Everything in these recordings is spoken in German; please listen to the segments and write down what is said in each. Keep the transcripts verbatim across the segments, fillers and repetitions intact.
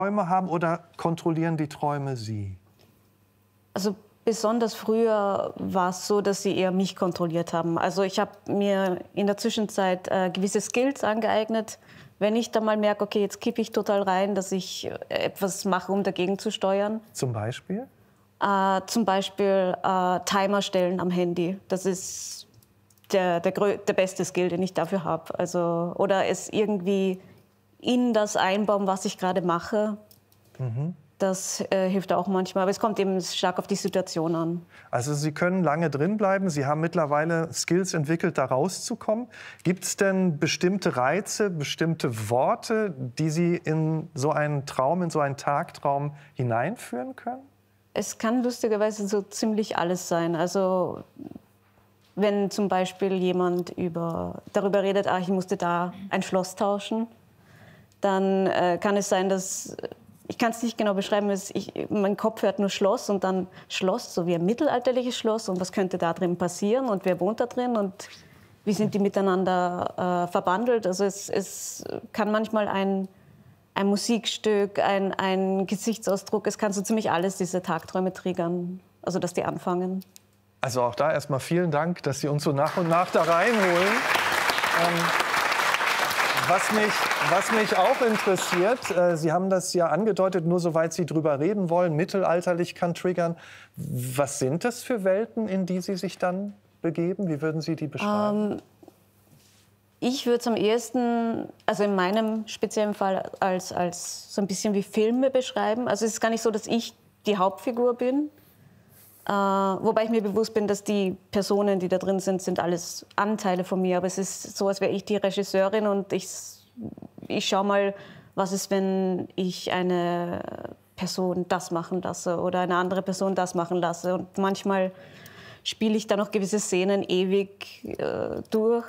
Träume haben oder kontrollieren die Träume Sie? Also besonders früher war es so, dass sie eher mich kontrolliert haben. Also ich habe mir in der Zwischenzeit äh, gewisse Skills angeeignet. Wenn ich dann mal merke, okay, jetzt kippe ich total rein, dass ich etwas mache, um dagegen zu steuern. Zum Beispiel? Äh, zum Beispiel äh, Timer stellen am Handy. Das ist der, der, der beste Skill, den ich dafür habe. Also, oder es irgendwie in das einbauen, was ich gerade mache. Mhm. Das äh, hilft auch manchmal, aber es kommt eben stark auf die Situation an. Also Sie können lange drin bleiben. Sie haben mittlerweile Skills entwickelt, da rauszukommen. Gibt es denn bestimmte Reize, bestimmte Worte, die Sie in so einen Traum, in so einen Tagtraum hineinführen können? Es kann lustigerweise so ziemlich alles sein. Also wenn zum Beispiel jemand über, darüber redet, ah, ich musste da ein Schloss tauschen, dann äh, kann es sein, dass... Ich kann es nicht genau beschreiben, ich, mein Kopf hört nur Schloss und dann Schloss, so wie ein mittelalterliches Schloss. Und was könnte da drin passieren und wer wohnt da drin und wie sind die miteinander äh, verbandelt? Also es, es kann manchmal ein, ein Musikstück, ein, ein Gesichtsausdruck, es kann so ziemlich alles diese Tagträume triggern, also dass die anfangen. Also auch da erstmal vielen Dank, dass Sie uns so nach und nach da reinholen. Ähm Was mich, was mich auch interessiert, äh, Sie haben das ja angedeutet, nur soweit Sie drüber reden wollen, mittelalterlich kann triggern. Was sind das für Welten, in die Sie sich dann begeben? Wie würden Sie die beschreiben? Ähm, ich würde es am ehesten, also in meinem speziellen Fall, als, als so ein bisschen wie Filme beschreiben. Also es ist gar nicht so, dass ich die Hauptfigur bin. Äh, wobei ich mir bewusst bin, dass die Personen, die da drin sind, sind alles Anteile von mir. Aber es ist so, als wäre ich die Regisseurin und ich, ich schaue mal, was ist, wenn ich eine Person das machen lasse oder eine andere Person das machen lasse. Und manchmal spiele ich dann noch gewisse Szenen ewig äh, durch.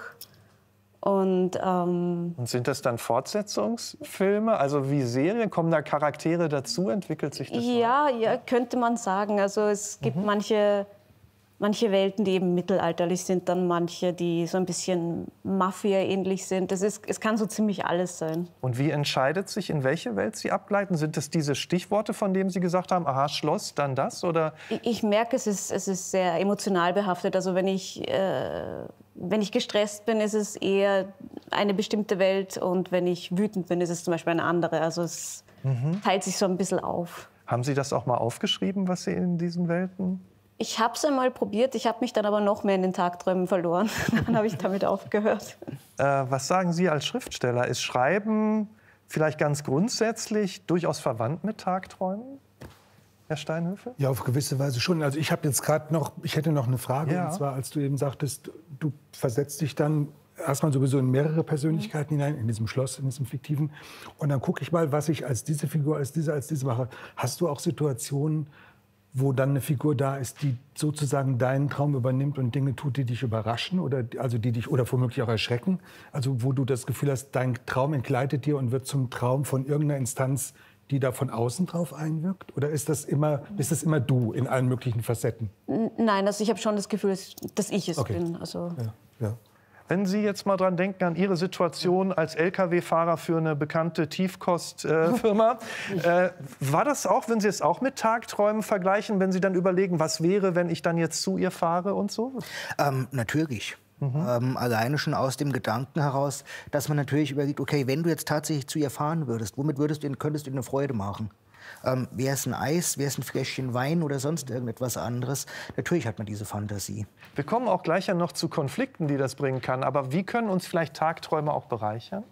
Und, ähm, Und sind das dann Fortsetzungsfilme, also wie Serien? Kommen da Charaktere dazu? Entwickelt sich das? Ja, ja, könnte man sagen. Also es gibt mhm. manche, manche Welten, die eben mittelalterlich sind, dann manche, die so ein bisschen Mafia-ähnlich sind. Das ist, es kann so ziemlich alles sein. Und wie entscheidet sich, in welche Welt Sie abgleiten? Sind das diese Stichworte, von denen Sie gesagt haben, aha, Schloss, dann das? Oder? Ich, ich merke, es ist, es ist sehr emotional behaftet. Also wenn ich... Äh, Wenn ich gestresst bin, ist es eher eine bestimmte Welt und wenn ich wütend bin, ist es zum Beispiel eine andere. Also es mhm. teilt sich so ein bisschen auf. Haben Sie das auch mal aufgeschrieben, was Sie in diesen Welten? Ich habe es einmal probiert, ich habe mich dann aber noch mehr in den Tagträumen verloren. Dann habe ich damit aufgehört. Äh, was sagen Sie als Schriftsteller? Ist Schreiben vielleicht ganz grundsätzlich durchaus verwandt mit Tagträumen? Herr Steinhöfel? Ja, auf gewisse Weise schon. Also ich habe jetzt gerade noch, ich hätte noch eine Frage, ja. Und zwar, als du eben sagtest, du versetzt dich dann erstmal sowieso in mehrere Persönlichkeiten mhm. hinein, in diesem Schloss, in diesem fiktiven. Und dann gucke ich mal, was ich als diese Figur, als diese, als diese mache. Hast du auch Situationen, wo dann eine Figur da ist, die sozusagen deinen Traum übernimmt und Dinge tut, die dich überraschen oder also die dich oder womöglich auch erschrecken? Also wo du das Gefühl hast, dein Traum entgleitet dir und wird zum Traum von irgendeiner Instanz, die da von außen drauf einwirkt? Oder ist das immer, ist das immer du in allen möglichen Facetten? Nein, also ich habe schon das Gefühl, dass ich es okay. bin. Also ja, ja. Wenn Sie jetzt mal dran denken an Ihre Situation als L K W-Fahrer für eine bekannte Tiefkostfirma, äh, äh, war das auch, wenn Sie es auch mit Tagträumen vergleichen, wenn Sie dann überlegen, was wäre, wenn ich dann jetzt zu ihr fahre und so? Ähm, natürlich. Mhm. Ähm, alleine schon aus dem Gedanken heraus, dass man natürlich überlegt, okay, wenn du jetzt tatsächlich zu ihr fahren würdest, womit würdest du, könntest du dir eine Freude machen? Ähm, wäre es ein Eis, wäre es ein Fläschchen Wein oder sonst irgendetwas anderes? Natürlich hat man diese Fantasie. Wir kommen auch gleich ja noch zu Konflikten, die das bringen kann. Aber wie können uns vielleicht Tagträume auch bereichern?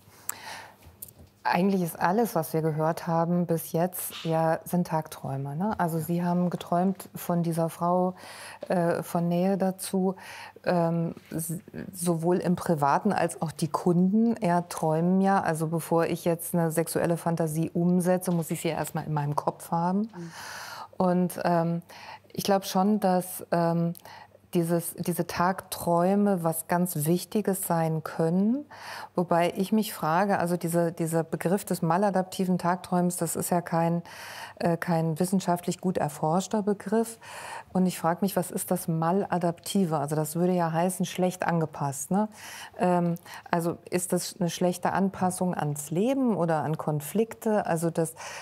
Eigentlich ist alles, was wir gehört haben bis jetzt, ja, sind Tagträume. Ne? Also Sie haben geträumt von dieser Frau, äh, von Nähe dazu. Ähm, sowohl im Privaten als auch die Kunden eher träumen ja. Also bevor ich jetzt eine sexuelle Fantasie umsetze, muss ich sie erstmal in meinem Kopf haben. Mhm. Und ähm, ich glaube schon, dass ähm, dieses, diese Tagträume was ganz Wichtiges sein können. Wobei ich mich frage, also diese, dieser Begriff des maladaptiven Tagträumens, das ist ja kein, äh, kein wissenschaftlich gut erforschter Begriff. Und ich frage mich, was ist das Maladaptive? Also das würde ja heißen, schlecht angepasst. Ne? Ähm, also ist das eine schlechte Anpassung ans Leben oder an Konflikte? Also das,